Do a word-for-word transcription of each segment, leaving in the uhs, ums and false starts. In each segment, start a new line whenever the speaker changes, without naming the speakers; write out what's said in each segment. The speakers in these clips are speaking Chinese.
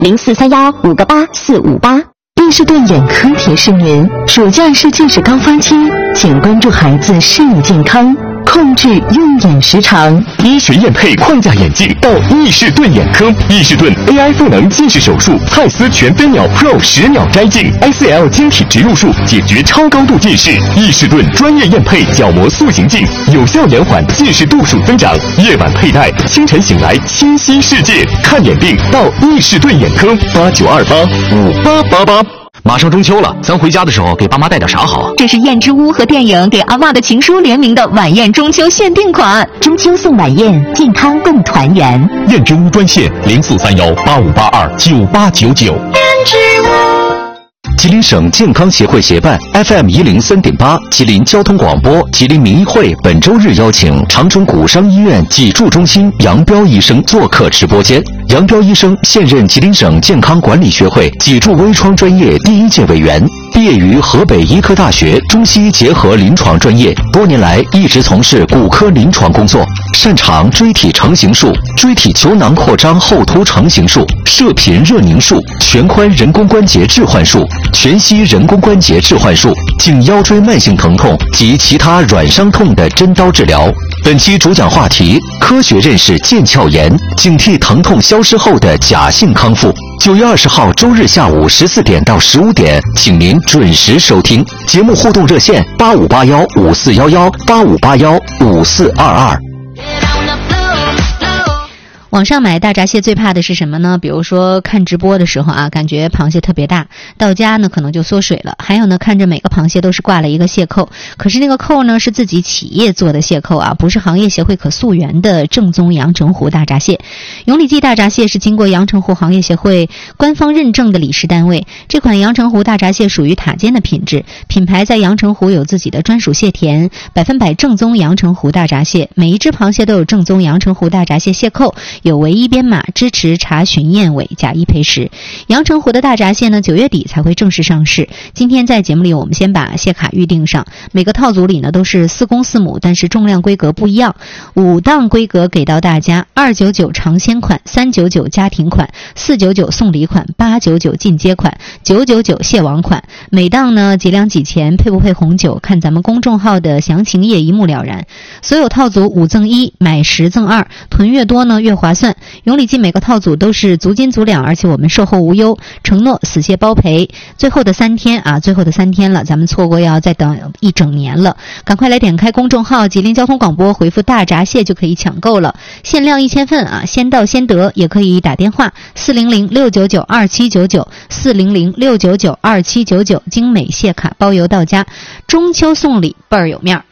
零四三幺五个八四五八。伊士顿眼科提示您：暑假是近视高峰期，请关注孩子视力健康，控制用眼时长。
医学验配框架眼镜到伊士顿眼科，伊士顿 A I 赋能近视手术，蔡司全飞秒 Pro 十秒摘镜 ，S L 晶体植入术解决超高度近视。伊士顿专业验配角膜塑形镜，有效延缓近视度数增长。夜晚佩戴，清晨醒来清晰世界。看眼病到伊士顿眼科，八九二八五八八八。
马上中秋了，咱回家的时候给爸妈带点啥好啊？
这是燕之屋和电影给阿嬷的情书联名的晚宴中秋限定款，
中秋送晚宴，健康共团圆。
燕之屋专线零四三幺八五八二九八九九。燕之屋。
吉林省健康协会协办 F M 一零三点八吉林交通广播吉林民医会本周日邀请长春古商医院脊柱中心杨彪医生做客直播间。杨彪医生现任吉林省健康管理学会脊柱微创专业第一届委员，毕业于河北医科大学中西医结合临床专业，多年来一直从事骨科临床工作，擅长椎体成形术、椎体球囊扩张后凸成形术、射频热凝术、全髋人工关节置换术、全息人工关节置换术、颈腰椎慢性疼痛及其他软伤痛的针刀治疗。本期主讲话题：科学认识腱鞘炎，警惕疼痛消失后的假性康复。九月二十号周日下午十四点到十五点，请您准时收听节目。互动热线：八五八幺五四幺幺八五八幺五四二二。
网上买大闸蟹最怕的是什么呢？比如说看直播的时候啊，感觉螃蟹特别大，到家呢可能就缩水了。还有呢，看着每个螃蟹都是挂了一个蟹扣，可是那个扣呢是自己企业做的蟹扣啊，不是行业协会可溯源的正宗阳澄湖大闸蟹。永利记大闸蟹是经过阳澄湖行业协会官方认证的理事单位，这款阳澄湖大闸蟹属于塔尖的品质，品牌在阳澄湖有自己的专属蟹田，百分百正宗阳澄湖大闸蟹，每一只螃蟹都有正宗阳澄湖大闸蟹蟹扣，有唯一编码，支持查询验尾，假一赔十。阳澄湖的大闸蟹呢，九月底才会正式上市。今天在节目里，我们先把蟹卡预定上。每个套组里呢都是四公四母，但是重量规格不一样。五档规格给到大家：二九九尝鲜款、三九九家庭款、四九九送礼款、八九九进阶款、九九九蟹王款。每档呢几两几钱，配不配红酒，看咱们公众号的详情页一目了然。所有套组五赠一，买十赠二，囤越多呢越划算。永利记每个套组都是足斤足两，而且我们售后无忧，承诺死蟹包赔。最后的三天啊，最后的三天了，咱们错过要再等一整年了。赶快来点开公众号吉林交通广播，回复大闸蟹就可以抢购了，限量一千份啊，先到先得。也可以打电话四零零六九九二七九九四零零六九九二七九九，精美蟹卡包邮到家，中秋送礼倍儿有面儿。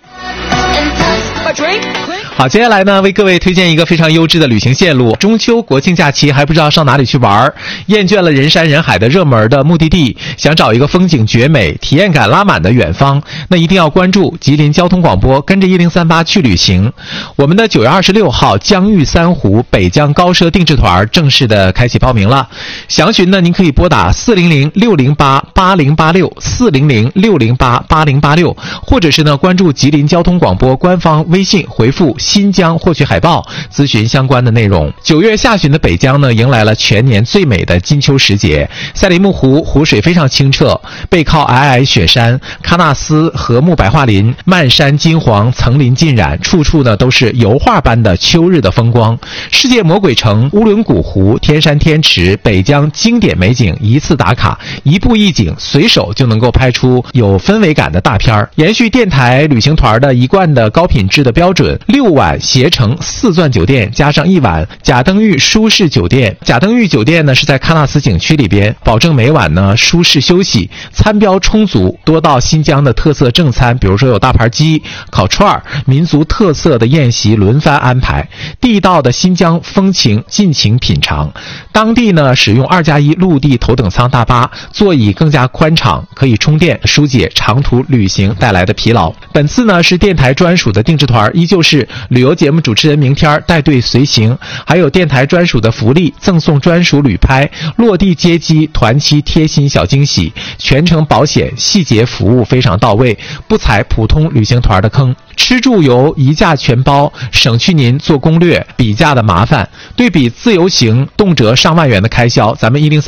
好，接下来呢，为各位推荐一个非常优质的旅行线路。中秋国庆假期还不知道上哪里去玩，厌倦了人山人海的热门的目的地，想找一个风景绝美、体验感拉满的远方，那一定要关注吉林交通广播，跟着一零三八去旅行。我们的九月二十六号江豫三湖北疆高奢定制团正式的开启报名了。详询呢，您可以拨打四零零六零八八零八六四零零六零八八零八六，或者是呢关注吉林交通广播官方微信，回复新疆获取海报，咨询相关的内容。九月下旬的北疆呢，迎来了全年最美的金秋时节。赛里木湖湖水非常清澈，背靠皑皑雪山，喀纳斯和木百花林，漫山金黄，层林尽染，处处呢都是油画般的秋日的风光。世界魔鬼城、乌伦古湖、天山天池，北疆经典美景一次打卡，一步一景，随手就能够拍出有氛围感的大片儿。延续电台旅行团的一贯的高品质的标准，六晚携程四钻酒店加上一晚贾登峪舒适酒店。贾登峪酒店呢是在喀纳斯景区里边，保证每晚呢舒适休息，餐标充足，多道新疆的特色正餐，比如说有大盘鸡、烤串、民族特色的宴席轮番安排，地道的新疆风情尽情品尝。当地呢使用二加一陆地头等舱大巴，座椅更加宽敞，可以充电，疏解长途旅行带来的疲劳。本次呢是电台专属的定制团，依旧是旅游节目主持人明天带队随行，还有电台专属的福利，赠送专属旅拍、落地接机、团期贴心小惊喜，全程保险，细节服务非常到位，不踩普通旅行团的坑。吃住游一价全包，省去您做攻略比价的麻烦。对比自由行动辄上万元的开销，咱们一零三